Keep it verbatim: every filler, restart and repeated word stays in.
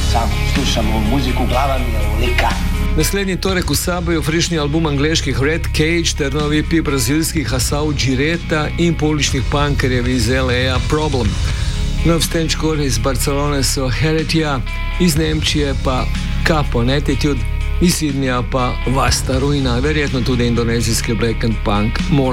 sam slušam ovu muziku, glava mi je ulika. Naslednji torek v Saboju frišni album angleških Red Cage ter novi E P brazilskih Asau Gireta in pouličnih punkerjev iz L A Problem. Nov stenčkor iz Barcelone so Heretia, iz Nemčije pa Capo Netitude, iz Sydneyja pa Vasta Ruina, verjetno tudi indonezijski black and punk More